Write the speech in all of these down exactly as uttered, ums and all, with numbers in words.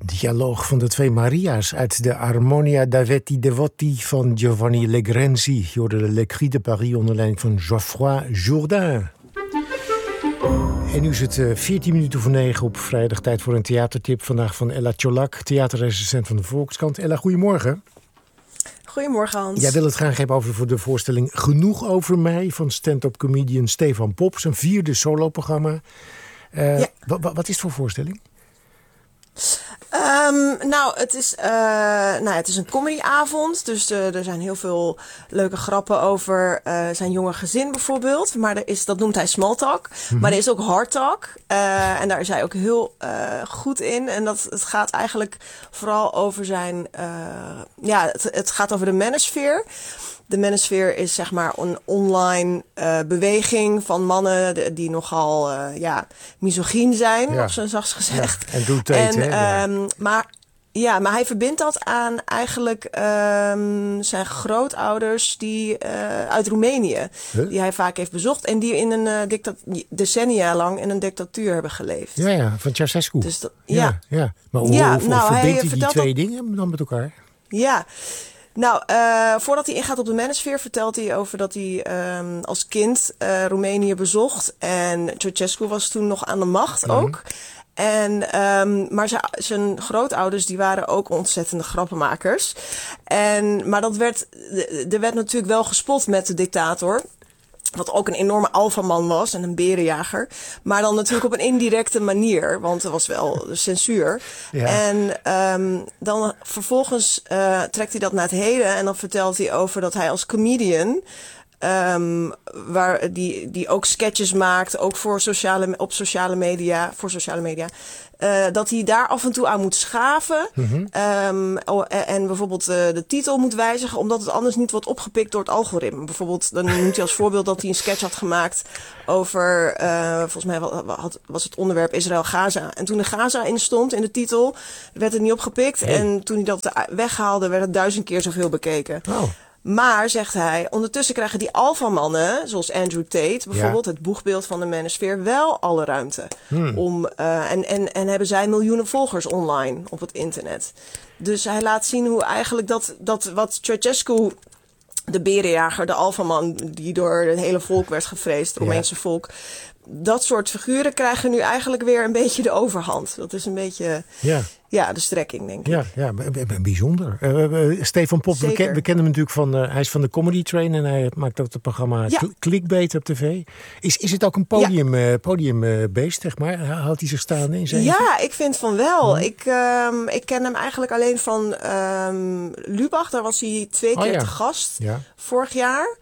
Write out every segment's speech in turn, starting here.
dialoog van de twee Maria's uit de Armonia d'Avetti Devoti van Giovanni Legrenzi. Je hoorde de Le Cri de Paris onder leiding van Geoffroy Jourdain. En nu is het uh, veertien minuten voor negen op vrijdag. Tijd voor een theatertip. Vandaag van Ella Tjolak, theaterrecensent van de Volkskrant. Ella, goedemorgen. Goedemorgen, Hans. Jij wil het graag hebben over voor de voorstelling Genoeg over mij van stand-up comedian Stefan Pop. Zijn vierde soloprogramma. Uh, ja. w- w- wat is het voor voorstelling? Um, nou, het is, uh, nou, het is een comedyavond. Dus uh, er zijn heel veel leuke grappen over uh, zijn jonge gezin bijvoorbeeld. Maar er is, dat noemt hij small talk. Mm-hmm. Maar er is ook hard talk. Uh, en daar is hij ook heel uh, goed in. En dat, het gaat eigenlijk vooral over zijn... Uh, ja, het, het gaat over de manosphere. De manosphere is zeg maar een online uh, beweging van mannen die, die nogal uh, ja, misogyn zijn, ja. Op zijn zachtst gezegd. Ja, en doet het, hè? Ja. Um, maar, ja, maar hij verbindt dat aan eigenlijk um, zijn grootouders die uh, uit Roemenië, huh? die hij vaak heeft bezocht en die in een uh, dicta- decennia lang in een dictatuur hebben geleefd. Ja, ja, van Ceausescu. Dus dat, ja. ja, ja. Maar hoe, ja, hoe, nou, verbindt hij, hij die twee ook, dingen dan met elkaar? Ja. Nou, uh, voordat hij ingaat op de manosphere vertelt hij over dat hij um, als kind uh, Roemenië bezocht. En Ceausescu was toen nog aan de macht mm-hmm. ook. En, um, maar zijn, zijn grootouders die waren ook ontzettende grappenmakers. En, maar dat werd, er werd natuurlijk wel gespot met de dictator. Wat ook een enorme alfaman was en een berenjager. Maar dan natuurlijk op een indirecte manier. Want er was wel censuur. Ja. En um, dan vervolgens uh, trekt hij dat naar het heden. En dan vertelt hij over dat hij als comedian... Um, waar die, die ook sketches maakt. Ook voor sociale, op sociale media. Voor sociale media. Uh, dat hij daar af en toe aan moet schaven. Mm-hmm. Um, en, en bijvoorbeeld uh, de titel moet wijzigen. Omdat het anders niet wordt opgepikt door het algoritme. Bijvoorbeeld, dan noemt hij als voorbeeld dat hij een sketch had gemaakt. Over, uh, volgens mij had, was het onderwerp Israël-Gaza. En toen de Gaza in stond in de titel. Werd het niet opgepikt. Hey. En toen hij dat weghaalde werd het duizend keer zoveel bekeken. Oh. Maar, zegt hij, ondertussen krijgen die alfamannen, zoals Andrew Tate bijvoorbeeld, ja. het boegbeeld van de manosphere, wel alle ruimte. Hmm. Om, uh, en, en, en hebben zij miljoenen volgers online op het internet. Dus hij laat zien hoe eigenlijk dat, dat wat Ceausescu, de berenjager, de alfaman, die door het hele volk werd gevreesd, het Roemeense ja. volk, dat soort figuren krijgen nu eigenlijk weer een beetje de overhand. Dat is een beetje... Ja. Ja, de strekking, denk ik. Ja, ja bijzonder. Uh, uh, Stefan Pop, we, ken, we kennen hem natuurlijk van... Uh, hij is van de Comedy Train en hij maakt ook het programma ja. Clickbait op tv. Is, is het ook een podium, ja. uh, podiumbeest, zeg maar? Houdt hij zich staan in zijn... Ja, ik vind van wel. Hmm. Ik, um, ik ken hem eigenlijk alleen van um, Lubach. Daar was hij twee keer oh, ja. te gast, ja. vorig jaar.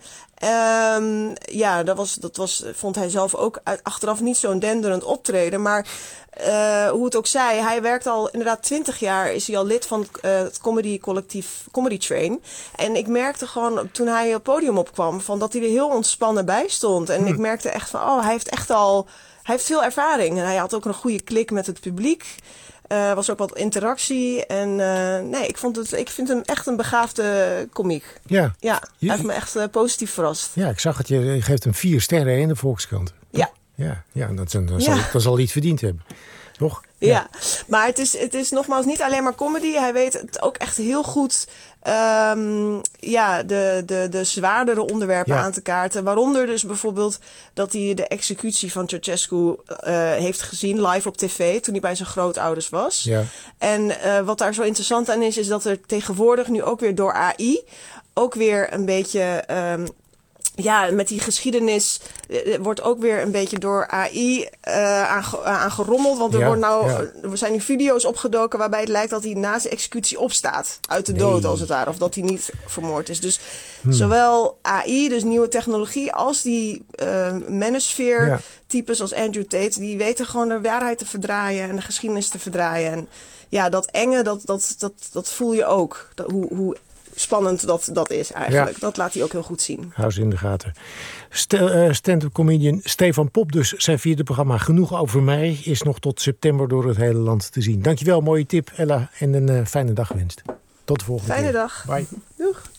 Um, ja, dat was, dat was, vond hij zelf ook uit, achteraf niet zo'n denderend optreden. Maar uh, hoe het ook zij, hij werkt al inderdaad twintig jaar, is hij al lid van uh, het comedycollectief Comedy Train. En ik merkte gewoon, toen hij op het podium opkwam, van dat hij er heel ontspannen bij stond. En hm. ik merkte echt van, oh, hij heeft echt al, hij heeft veel ervaring. En hij had ook een goede klik met het publiek. Er uh, was ook wat interactie. En uh, nee, ik, vond het, ik vind hem echt een begaafde komiek. Ja. Ja, hij heeft me echt uh, positief verrast. Ja, ik zag het. Je geeft hem vier sterren in de Volkskrant. Ja. Ja, ja dat, dat, dat, ja. Zal, dat zal hij iets verdiend hebben. Toch? Ja, ja. Maar het is, het is nogmaals niet alleen maar comedy. Hij weet het ook echt heel goed... Um, ja, de, de, de zwaardere onderwerpen ja. aan te kaarten. Waaronder dus bijvoorbeeld dat hij de executie van Ceausescu uh, heeft gezien live op tv toen hij bij zijn grootouders was. Ja. En uh, wat daar zo interessant aan is, is dat er tegenwoordig nu ook weer door A I ook weer een beetje... Um, Ja, met die geschiedenis uh, wordt ook weer een beetje door A I uh, aan, uh, aan gerommeld. Want er, ja, wordt nou, ja. er zijn nu video's opgedoken waarbij het lijkt dat hij na zijn executie opstaat. Uit de nee. dood als het ware. Of dat hij niet vermoord is. Dus hmm. zowel A I, dus nieuwe technologie, als die uh, manosphere ja. types als Andrew Tate. Die weten gewoon de waarheid te verdraaien en de geschiedenis te verdraaien. En ja, dat enge, dat, dat, dat, dat voel je ook. Dat, hoe... hoe spannend dat dat is eigenlijk. Ja. Dat laat hij ook heel goed zien. Hou ze in de gaten. St- uh, stand-up comedian Stefan Pop dus. Zijn vierde programma Genoeg over mij is nog tot september door het hele land te zien. Dankjewel, mooie tip Ella. En een uh, fijne dag gewenst. Tot de volgende Fijne keer. dag. Bye. Doeg.